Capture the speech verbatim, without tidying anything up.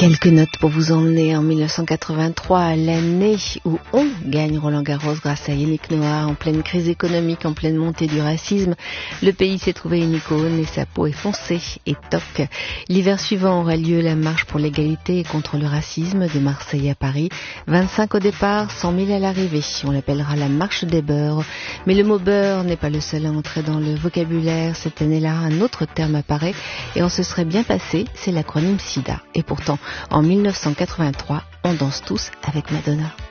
Quelques notes pour vous emmener en mille neuf cent quatre-vingt-trois, l'année où on gagne Roland-Garros grâce à Yannick Noah, en pleine crise économique, en pleine montée du racisme. Le pays s'est trouvé une icône et sa peau est foncée et toque. L'hiver suivant aura lieu la marche pour l'égalité et contre le racisme de Marseille à Paris. vingt-cinq au départ, cent mille à l'arrivée. On l'appellera la marche des beurs. Mais le mot beurre n'est pas le seul à entrer dans le vocabulaire. Cette année-là, un autre terme apparaît et on se serait bien passé, c'est l'acronyme SIDA. Et pourtant, en mille neuf cent quatre-vingt-trois, on danse tous avec Madonna.